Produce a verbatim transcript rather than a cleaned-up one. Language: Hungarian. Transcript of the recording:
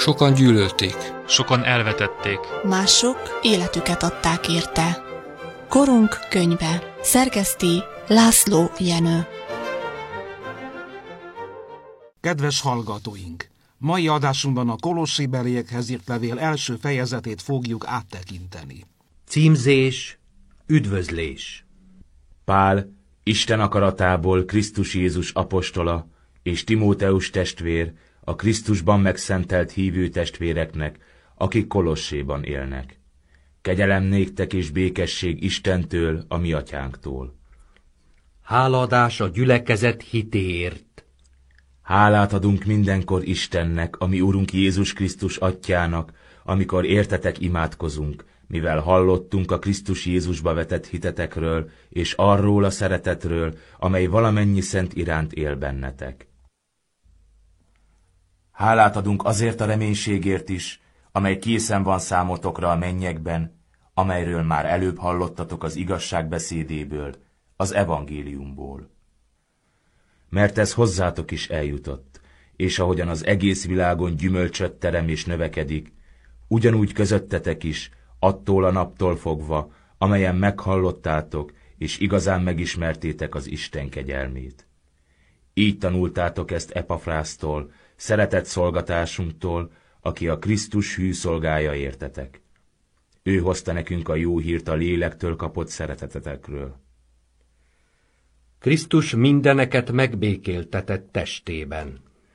Sokan gyűlölték. Sokan elvetették. Mások életüket adták érte. Korunk könyve. Szerkeszti László Jenő. Kedves hallgatóink! Mai adásunkban a kolossébeliekhez írt levél első fejezetét fogjuk áttekinteni. Címzés, üdvözlés. Pál, Isten akaratából Krisztus Jézus apostola, és Timóteus testvér, a Krisztusban megszentelt hívő testvéreknek, akik Kolosséban élnek. Kegyelem néktek és békesség Istentől, a mi atyánktól. Hálaadás a gyülekezet hitéért. Hálát adunk mindenkor Istennek, a mi Urunk Jézus Krisztus atyának, amikor értetek imádkozunk, mivel hallottunk a Krisztus Jézusba vetett hitetekről, és arról a szeretetről, amely valamennyi szent iránt él bennetek. Hálát adunk azért a reménységért is, amely készen van számotokra a mennyekben, amelyről már előbb hallottatok az igazság beszédéből, az evangéliumból. Mert ez hozzátok is eljutott, és ahogyan az egész világon gyümölcsöt terem és növekedik, ugyanúgy közöttetek is, attól a naptól fogva, amelyen meghallottátok, és igazán megismertétek az Isten kegyelmét. Így tanultátok ezt Epafrásztól, szeretett szolgatásunktól, aki a Krisztus hű szolgája értetek. Ő hozta nekünk a jó hírt a lélektől kapott szeretetetekről. Krisztus mindeneket megbékéltetett testében.